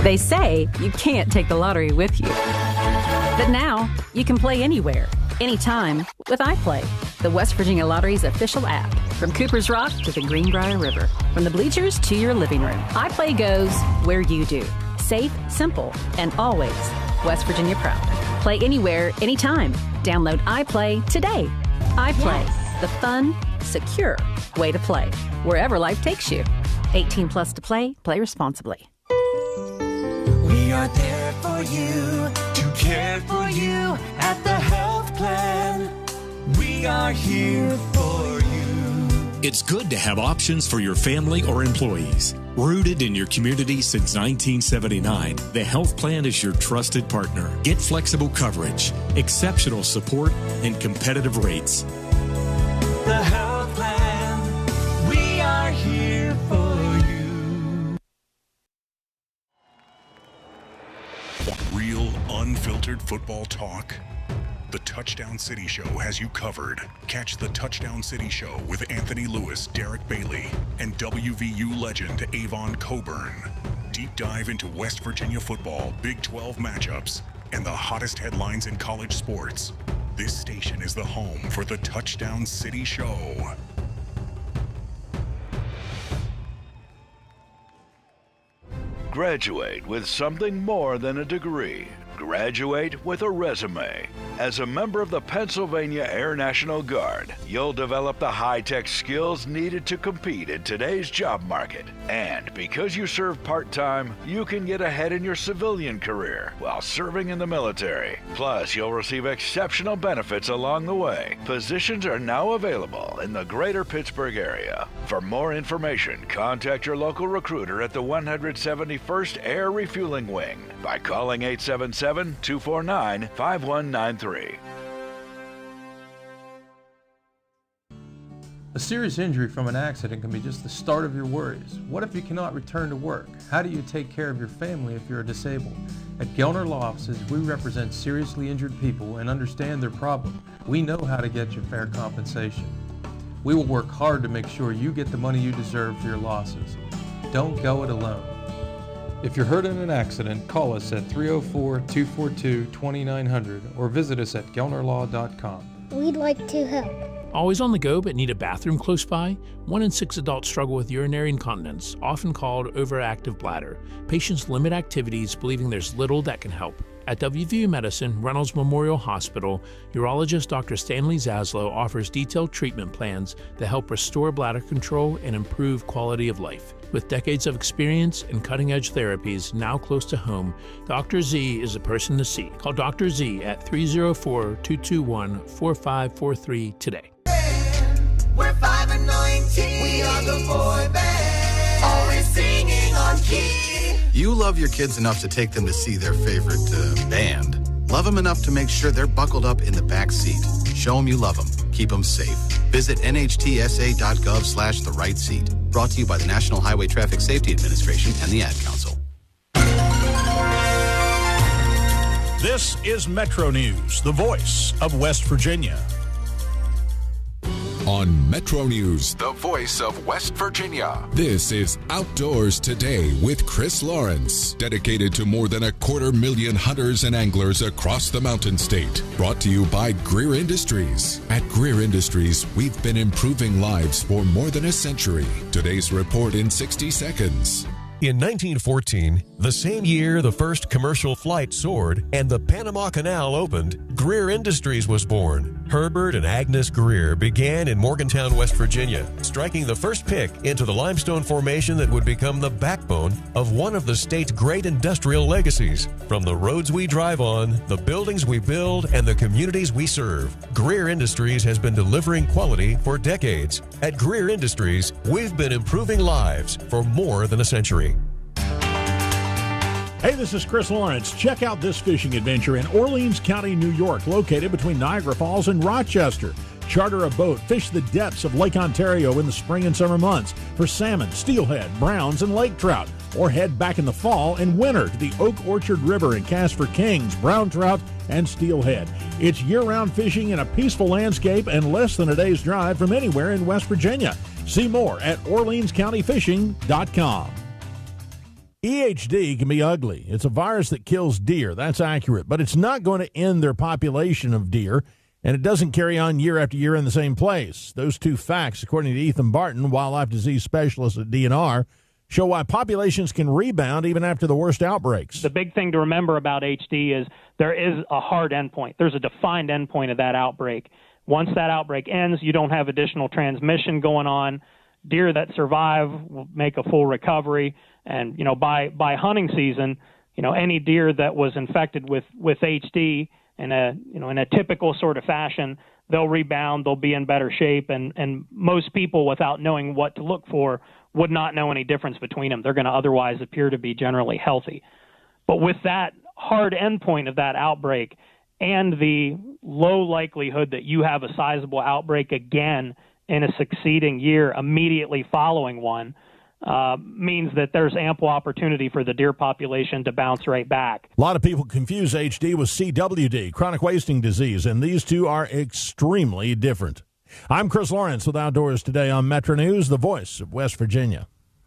They say you can't take the lottery with you. But now, you can play anywhere, anytime with iPlay, the West Virginia Lottery's official app. From Cooper's Rock to the Greenbrier River, from the bleachers to your living room, iPlay goes where you do. Safe, simple, and always West Virginia proud. Play anywhere, anytime. Download iPlay today. iPlay, the fun, secure way to play, wherever life takes you. 18 plus to play. Play responsibly. We are there for you, to care for you at the health plan. We are here for you. It's good to have options for your family or employees. Rooted in your community since 1979, the health plan is your trusted partner. Get flexible coverage, exceptional support, and competitive rates. The health plan, we are here for you. Real, unfiltered football talk. The Touchdown City Show has you covered. Catch the Touchdown City Show with Anthony Lewis, Derek Bailey, and WVU legend Avon Coburn. Deep dive into West Virginia football, Big 12 matchups, and the hottest headlines in college sports. This station is the home for the Touchdown City Show. Graduate with something more than a degree. Graduate with a resume. As a member of the Pennsylvania Air National Guard, you'll develop the high-tech skills needed to compete in today's job market. And because you serve part-time, you can get ahead in your civilian career while serving in the military. Plus, you'll receive exceptional benefits along the way. Positions are now available in the greater Pittsburgh area. For more information, contact your local recruiter at the 171st Air Refueling Wing by calling 877-249-5193. A serious injury from an accident can be just the start of your worries. What if you cannot return to work? How do you take care of your family if you're disabled? At Gelner Law Offices, we represent seriously injured people and understand their problem. We know how to get you fair compensation. We will work hard to make sure you get the money you deserve for your losses. Don't go it alone. If you're hurt in an accident, call us at 304-242-2900 or visit us at gelnerlaw.com. We'd like to help. Always on the go but need a bathroom close by? 1 in 6 adults struggle with urinary incontinence, often called overactive bladder. Patients limit activities, believing there's little that can help. At WVU Medicine, Reynolds Memorial Hospital, urologist Dr. Stanley Zaslow offers detailed treatment plans that help restore bladder control and improve quality of life. With decades of experience and cutting-edge therapies now close to home, Dr. Z is the person to see. Call Dr. Z at 304-221-4543 today. We're 5 and 19. We are the boy band. Always singing on key. You love your kids enough to take them to see their favorite band. Love them enough to make sure they're buckled up in the back seat. Show them you love them. Keep them safe. Visit nhtsa.gov/the right seat. Brought to you by the National Highway Traffic Safety Administration and the Ad Council. This is Metro News, the voice of West Virginia. On Metro News, the voice of West Virginia. This is Outdoors Today with Chris Lawrence, dedicated to more than 250,000 hunters and anglers across the Mountain State. Brought to you by Greer Industries. At Greer Industries, we've been improving lives for more than a century. Today's report in 60 seconds. In 1914, the same year the first commercial flight soared and the Panama Canal opened, Greer Industries was born. Herbert and Agnes Greer began in Morgantown, West Virginia, striking the first pick into the limestone formation that would become the backbone of one of the state's great industrial legacies. From the roads we drive on, the buildings we build, and the communities we serve, Greer Industries has been delivering quality for decades. At Greer Industries, we've been improving lives for more than a century. Hey, this is Chris Lawrence. Check out this fishing adventure in Orleans County, New York, located between Niagara Falls and Rochester. Charter a boat, fish the depths of Lake Ontario in the spring and summer months for salmon, steelhead, browns, and lake trout. Or head back in the fall and winter to the Oak Orchard River and cast for kings, brown trout, and steelhead. It's year-round fishing in a peaceful landscape and less than a day's drive from anywhere in West Virginia. See more at OrleansCountyFishing.com. EHD can be ugly. It's a virus that kills deer. That's accurate. But it's not going to end their population of deer, and it doesn't carry on year after year in the same place. Those two facts, according to Ethan Barton, wildlife disease specialist at DNR, show why populations can rebound even after the worst outbreaks. The big thing to remember about HD is there is a hard endpoint. There's a defined endpoint of that outbreak. Once that outbreak ends, you don't have additional transmission going on. Deer that survive will make a full recovery. And, by hunting season, any deer that was infected with HD in a typical sort of fashion, they'll rebound, they'll be in better shape. And most people, without knowing what to look for, would not know any difference between them. They're going to otherwise appear to be generally healthy. But with that hard endpoint of that outbreak and the low likelihood that you have a sizable outbreak again in a succeeding year immediately following one, means that there's ample opportunity for the deer population to bounce right back. A lot of people confuse HD with CWD, chronic wasting disease, and these two are extremely different. I'm Chris Lawrence with Outdoors Today on Metro News, the voice of West Virginia.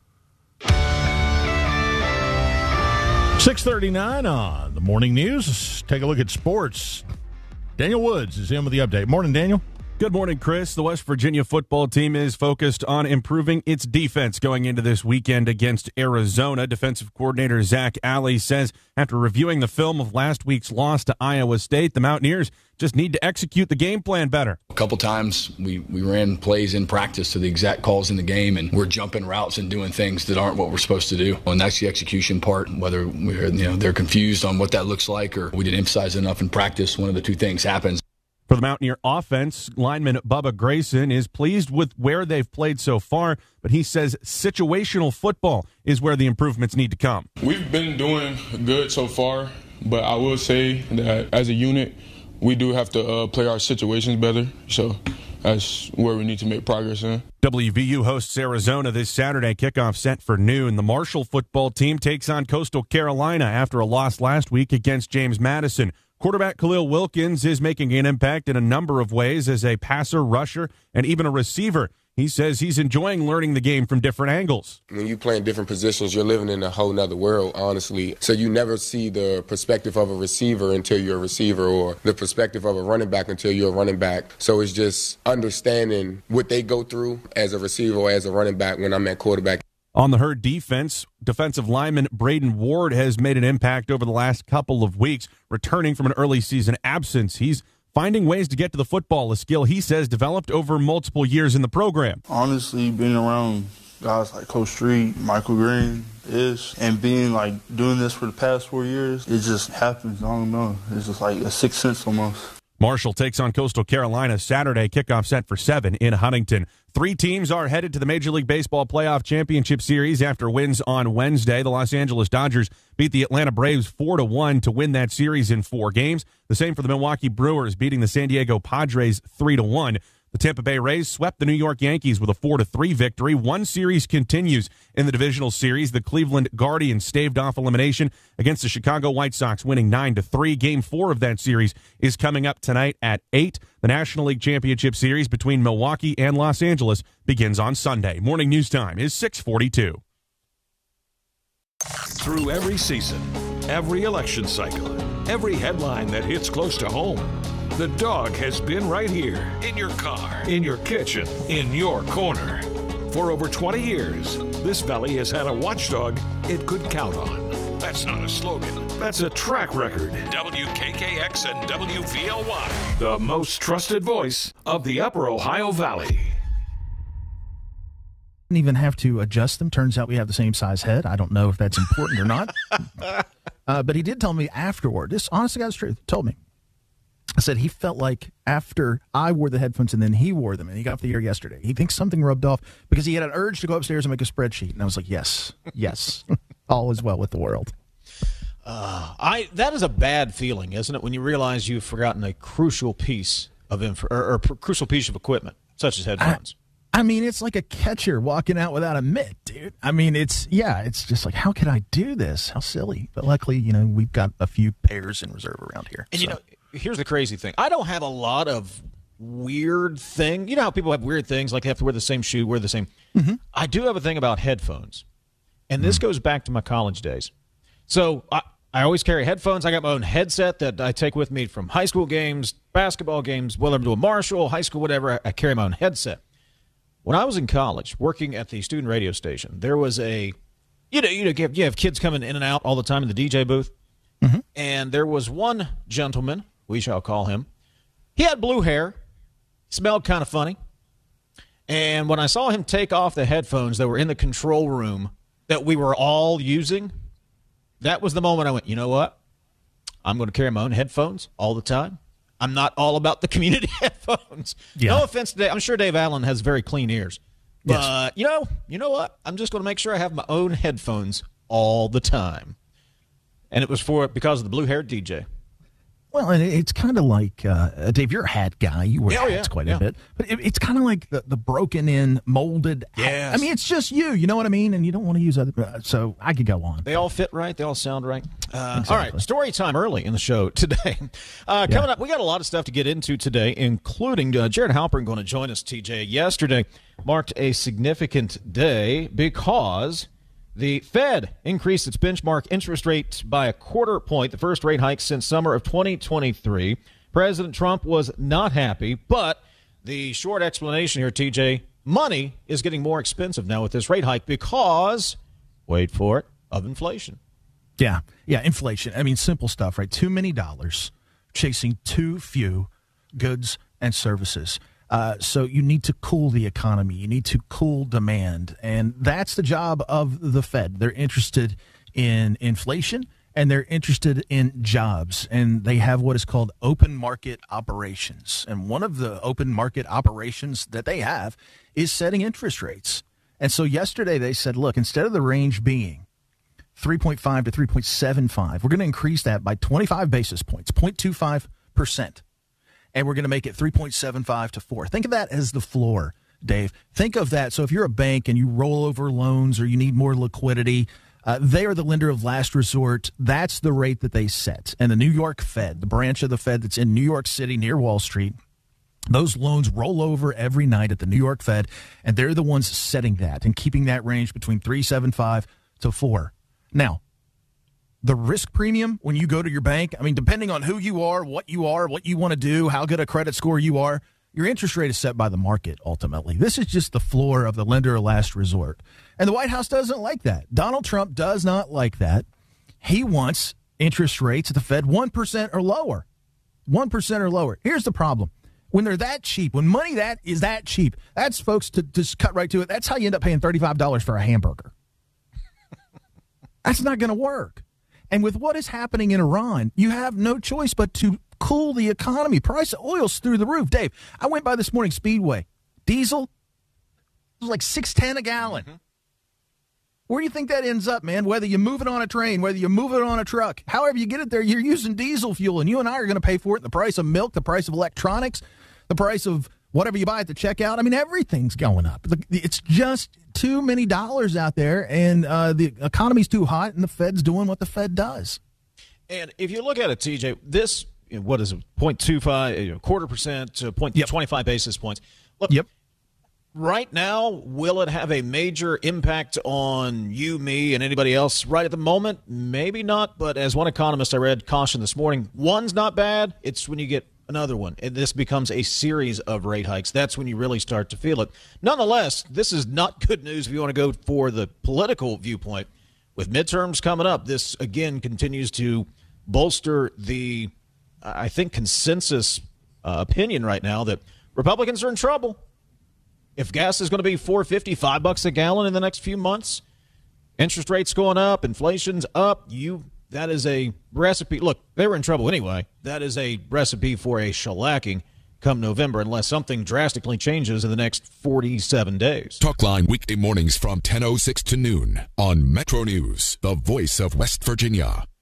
6:39 on the morning news. Take a look at sports. Daniel Woods is in with the update. Morning, Daniel. Good morning, Chris. The West Virginia football team is focused on improving its defense going into this weekend against Arizona. Defensive coordinator Zach Alley says after reviewing the film of last week's loss to Iowa State, the Mountaineers just need to execute the game plan better. A couple times we ran plays in practice to the exact calls in the game, and we're jumping routes and doing things that aren't what we're supposed to do. And that's the execution part, whether they're confused on what that looks like or we didn't emphasize enough in practice. One of the two things happens. For the Mountaineer offense, lineman Bubba Grayson is pleased with where they've played so far, but he says situational football is where the improvements need to come. We've been doing good so far, but I will say that as a unit, we do have to play our situations better, so that's where we need to make progress in. WVU hosts Arizona this Saturday, kickoff set for noon. The Marshall football team takes on Coastal Carolina after a loss last week against James Madison. Quarterback Khalil Wilkins is making an impact in a number of ways as a passer, rusher, and even a receiver. He says he's enjoying learning the game from different angles. When you play in different positions, you're living in a whole nother world, honestly. So you never see the perspective of a receiver until you're a receiver, or the perspective of a running back until you're a running back. So it's just understanding what they go through as a receiver or as a running back when I'm at quarterback. On the Herd defense, defensive lineman Braden Ward has made an impact over the last couple of weeks, returning from an early season absence. He's finding ways to get to the football, a skill he says developed over multiple years in the program. Honestly, being around guys like Coach Street, Michael Green, and being doing this for the past 4 years, it just happens. I don't know. It's just like a sixth sense almost. Marshall takes on Coastal Carolina Saturday, kickoff set for 7 in Huntington. 3 teams are headed to the Major League Baseball Playoff Championship Series after wins on Wednesday. The Los Angeles Dodgers beat the Atlanta Braves 4-1 to win that series in 4 games. The same for the Milwaukee Brewers, beating the San Diego Padres 3-1. The Tampa Bay Rays swept the New York Yankees with a 4-3 victory. One series continues in the divisional series. The Cleveland Guardians staved off elimination against the Chicago White Sox, winning 9-3. Game 4 of that series is coming up tonight at 8. The National League Championship Series between Milwaukee and Los Angeles begins on Sunday. Morning news time is 6:42. Through every season, every election cycle, every headline that hits close to home, the Dog has been right here, in your car, in your kitchen, in your corner. For over 20 years, this valley has had a watchdog it could count on. That's not a slogan, that's a track record. WKKX and WVLY, the most trusted voice of the Upper Ohio Valley. Didn't even have to adjust them. Turns out we have the same size head. I don't know if that's important or not. But he did tell me afterward. This, honest to God's truth, told me. I said he felt like after I wore the headphones and then he wore them and he got off the air yesterday, he thinks something rubbed off because he had an urge to go upstairs and make a spreadsheet. And I was like, yes, all is well with the world. That is a bad feeling, isn't it, when you realize you've forgotten a crucial piece of crucial piece of equipment, such as headphones. I mean, it's like a catcher walking out without a mitt, dude. I mean, it's just like, how could I do this? How silly. But luckily, we've got a few pairs in reserve around here. And, here's the crazy thing. I don't have a lot of weird thing. You know how people have weird things, like they have to wear the same shoe, wear the same. Mm-hmm. I do have a thing about headphones. And this goes back to my college days. So I always carry headphones. I got my own headset that I take with me from high school games, basketball games, whether I'm doing Marshall, high school, whatever. I carry my own headset. When I was in college, working at the student radio station, there was you have kids coming in and out all the time in the DJ booth. Mm-hmm. And there was one gentleman, we shall call him. He had blue hair, smelled kind of funny. And when I saw him take off the headphones that were in the control room that we were all using, that was the moment I went, you know what? I'm going to carry my own headphones all the time. I'm not all about the community headphones. Yeah. No offense to Dave. I'm sure Dave Allen has very clean ears. But, you know what? I'm just going to make sure I have my own headphones all the time. And it was because of the blue-haired DJ. Well, and it's kind of like, Dave, you're a hat guy. You wear hats quite a bit. But it's kind of like the broken-in, molded hat. I mean, it's just you know what I mean? And you don't want to use other. So I could go on. They all fit right. They all sound right. Exactly. All right, story time early in the show today. Coming up, we got a lot of stuff to get into today, including Jared Halpern going to join us, TJ. Yesterday marked a significant day because the Fed increased its benchmark interest rate by 0.25 point, the first rate hike since summer of 2023. President Trump was not happy, but the short explanation here, TJ, money is getting more expensive now with this rate hike because, wait for it, of inflation. Yeah, inflation. I mean, simple stuff, right? Too many dollars chasing too few goods and services. So you need to cool the economy. You need to cool demand. And that's the job of the Fed. They're interested in inflation, and they're interested in jobs. And they have what is called open market operations. And one of the open market operations that they have is setting interest rates. And so yesterday they said, look, instead of the range being 3.5 to 3.75, we're going to increase that by 25 basis points, 0.25%. And we're going to make it 3.75 to 4. Think of that as the floor, Dave. Think of that. So if you're a bank and you roll over loans or you need more liquidity, they are the lender of last resort. That's the rate that they set. And the New York Fed, the branch of the Fed that's in New York City near Wall Street, those loans roll over every night at the New York Fed, and they're the ones setting that and keeping that range between 3.75 to 4. Now, the risk premium when you go to your bank, I mean, depending on who you are, what you want to do, how good a credit score you are, your interest rate is set by the market ultimately. This is just the floor of the lender of last resort. And the White House doesn't like that. Donald Trump does not like that. He wants interest rates at the Fed 1% or lower. 1% or lower. Here's the problem. When they're that cheap, when money that is that cheap, that's, folks, to just cut right to it, that's how you end up paying $35 for a hamburger. That's not going to work. And with what is happening in Iran, you have no choice but to cool the economy. Price of oil's through the roof. Dave, I went by this morning, Speedway. Diesel, it was like $6.10 a gallon. Mm-hmm. Where do you think that ends up, man? Whether you move it on a train, whether you move it on a truck, however you get it there, you're using diesel fuel, and you and I are going to pay for it. The price of milk, the price of electronics, the price of whatever you buy at the checkout. I mean, everything's going up. It's just too many dollars out there, and the economy's too hot, and the Fed's doing what the Fed does. And if you look at it, TJ, this, what is it, 0.25, 0.25% to 0.25 basis points. Look, right now, will it have a major impact on you, me, and anybody else right at the moment? Maybe not, but as one economist I read cautioned this morning, one's not bad. It's when you get another one, and this becomes a series of rate hikes. That's when you really start to feel it. Nonetheless, this is not good news if you want to go for the political viewpoint. With midterms coming up, this again continues to bolster the, I think, consensus opinion right now that Republicans are in trouble. If gas is going to be $4.50, $5 a gallon in the next few months, interest rates going up, inflation's up, that is a recipe. Look, they were in trouble anyway. That is a recipe for a shellacking come November unless something drastically changes in the next 47 days. Talkline weekday mornings from 10:06 to noon on Metro News, the voice of West Virginia.